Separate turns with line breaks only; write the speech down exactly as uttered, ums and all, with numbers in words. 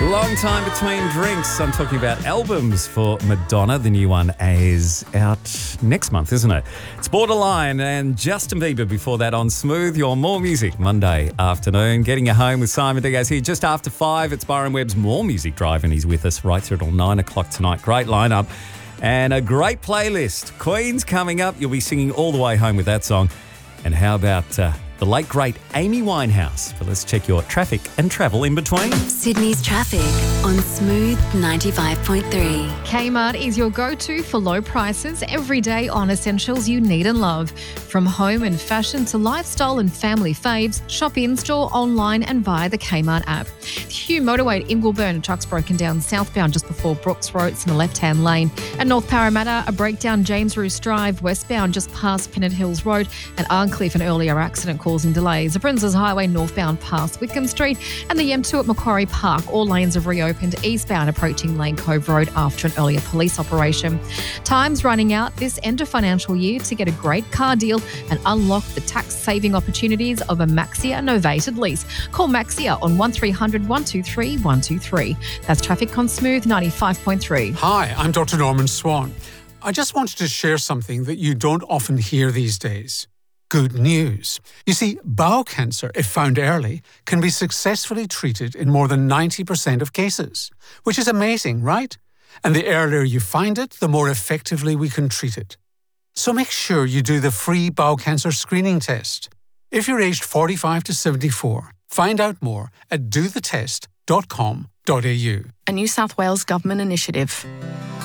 Long time between drinks. I'm talking about albums for Madonna. The new one is out next month, isn't it? It's Borderline and Justin Bieber before that on Smooth. Your More Music Monday afternoon. Getting you home with Simon Diaz here just after five. It's Byron Webb's More Music Drive and he's with us right through till nine o'clock tonight. Great lineup and a great playlist. Queen's coming up. You'll be singing all the way home with that song. And how about uh, the late, great Amy Winehouse? But let's check your traffic and travel in between.
Sydney's traffic on Smooth ninety-five point three.
Kmart is your go-to for low prices every day on essentials you need and love. From home and fashion to lifestyle and family faves, shop in-store, online and via the Kmart app. The Hugh motorway at Ingleburn, a truck's broken down southbound just before Brooks Road in the left-hand lane. At North Parramatta, a breakdown James Roos Drive westbound just past Pennant Hills Road. At Arncliffe, an earlier accident causing delays. The Princes Highway northbound past Wickham Street and the M two at Macquarie Park. All lanes have reopened eastbound approaching Lane Cove Road after an earlier police operation. Time's running out this end of financial year to get a great car deal and unlock the tax-saving opportunities of a Maxia novated lease. Call Maxia on one three hundred, one two three, one two three. That's traffic on Smooth ninety-five point three.
Hi, I'm Doctor Norman Swan. I just wanted to share something that you don't often hear these days. Good news. You see, bowel cancer, if found early, can be successfully treated in more than ninety percent of cases, which is amazing, right? And the earlier you find it, the more effectively we can treat it. So make sure you do the free bowel cancer screening test. If you're aged forty-five to seventy-four, find out more at do the test dot com dot a u.
A New South Wales government initiative.